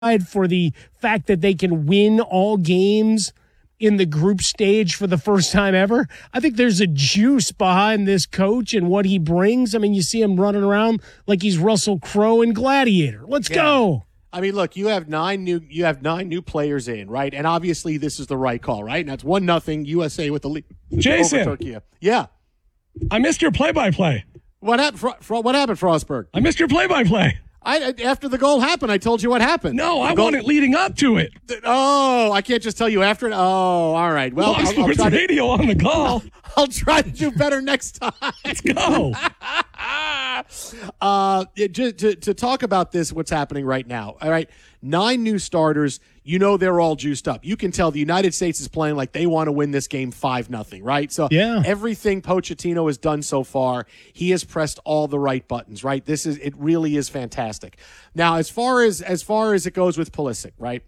for the fact that they can win all games in the group stage for the first time ever. I think there's a juice behind this coach and what he brings. I mean, you see him running around like he's Russell Crowe in Gladiator. Let's go. I mean, look, you have nine new players in, right? And obviously this is the right call, right? And that's 1-0 USA with the lead. Jason. Over Turkey. Yeah. I missed your play-by-play. What happened, Frostberg? I missed your play-by-play. After the goal happened, I told you what happened. No, I want it leading up to it. Oh, I can't just tell you after it. Oh, all right. Well, Fox Sports Radio on the call. I'll try to do better next time. Let's go. To talk about this, what's happening right now. All right. 9 new starters. You know they're all juiced up. You can tell the United States is playing like they want to win this game 5-0, right? So everything Pochettino has done so far, he has pressed all the right buttons, right? It really is fantastic. Now, as far as it goes with Pulisic, right?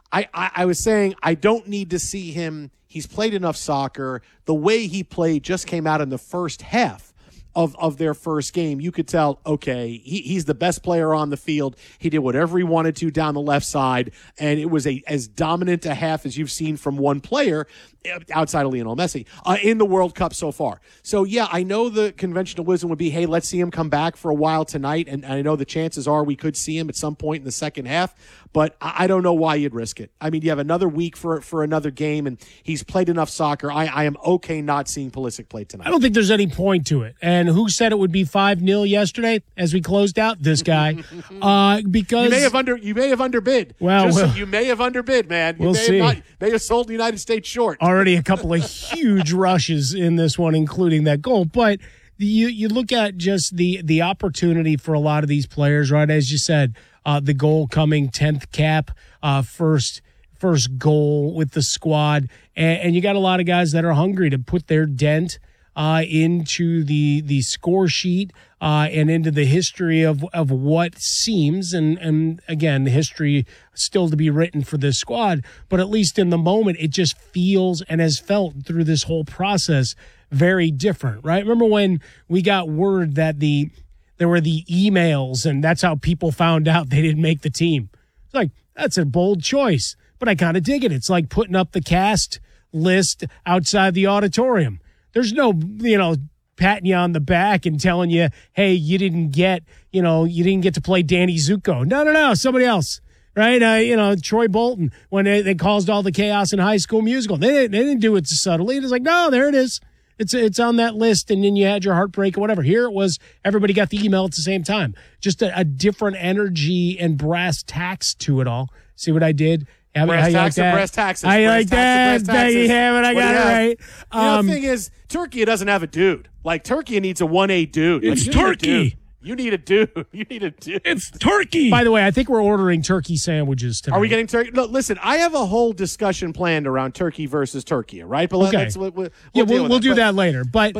I was saying I don't need to see him. He's played enough soccer. The way he played just came out in the first half of their first game. You could tell, okay, he's the best player on the field. He did whatever he wanted to down the left side, and it was as dominant a half as you've seen from one player outside of Lionel Messi in the World Cup so far. So, yeah, I know the conventional wisdom would be, hey, let's see him come back for a while tonight, and I know the chances are we could see him at some point in the second half, but I don't know why you'd risk it. I mean, you have another week for another game, and he's played enough soccer. I am okay not seeing Pulisic play tonight. I don't think there's any point to it. And who said it would be 5-0 yesterday as we closed out? This guy. Because you may have underbid. You may have underbid, man. We'll see. They have sold the United States short. Already a couple of huge rushes in this one, including that goal. But you look at just the opportunity for a lot of these players, right? As you said, the goal coming 10th cap, first goal with the squad. And you got a lot of guys that are hungry to put their dent into the score sheet and into the history of what seems, and again, the history still to be written for this squad, but at least in the moment, it just feels and has felt through this whole process very different, right? Remember when we got word that there were the emails and that's how people found out they didn't make the team? It's like, that's a bold choice, but I kind of dig it. It's like putting up the cast list outside the auditorium. There's no, patting you on the back and telling you, hey, you didn't get to play Danny Zuko. No, somebody else, right? Troy Bolton, when they caused all the chaos in High School Musical. They didn't do it so subtly. It's like, no, there it is. It's on that list, and then you had your heartbreak or whatever. Here it was, everybody got the email at the same time. Just a different energy and brass tacks to it all. See what I did? Brass taxes. I like that. Becky Hammond, I got it right. The thing is, Turkey doesn't have a dude. Like, Turkey needs a 1A dude. It's Turkey. You need a dude. You need a dude. It's turkey. By the way, I think we're ordering turkey sandwiches tonight. Are we getting turkey? No, listen, I have a whole discussion planned around Turkey versus Turkey, right? But okay. We'll do that later. But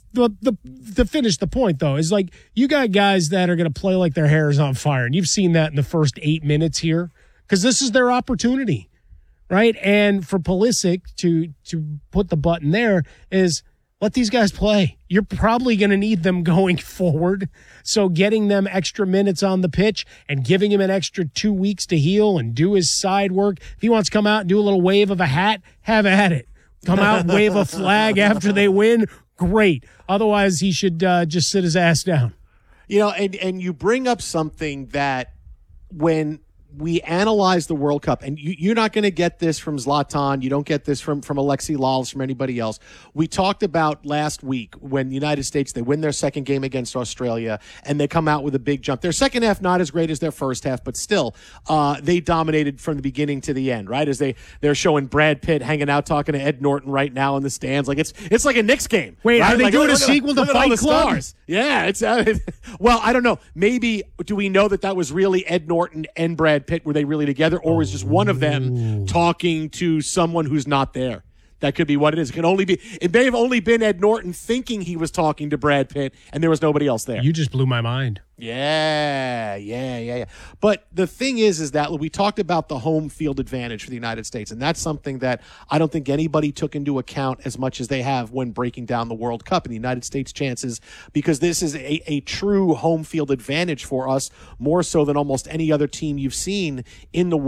to finish the point, though, is like you got guys that are going to play like their hair is on fire. And you've seen that in the first 8 minutes here because this is their opportunity, right? And for Pulisic to put the button there is – let these guys play. You're probably going to need them going forward. So getting them extra minutes on the pitch and giving him an extra 2 weeks to heal and do his side work. If he wants to come out and do a little wave of a hat, have at it. Come out and wave a flag after they win, great. Otherwise, he should just sit his ass down. And you bring up something that when we analyze the World Cup, and you're not going to get this from Zlatan. You don't get this from Alexi Lalas, from anybody else. We talked about last week when the United States, they win their second game against Australia, and they come out with a big jump. Their second half not as great as their first half, but still, they dominated from the beginning to the end, right? As they're showing Brad Pitt hanging out talking to Ed Norton right now in the stands. Like it's like a Knicks game. Wait, right? are they doing a sequel to Fight Club? Stars. Yeah, it's well, I don't know. Maybe do we know that was really Ed Norton and Brad Pitt? Were they really together, or was just one of them talking to someone who's not there? That could be what it is. It may have only been Ed Norton thinking he was talking to Brad Pitt, and there was nobody else there. You just blew my mind. Yeah. But the thing is that we talked about the home field advantage for the United States, and that's something that I don't think anybody took into account as much as they have when breaking down the World Cup and the United States' chances, because this is a true home field advantage for us, more so than almost any other team you've seen in the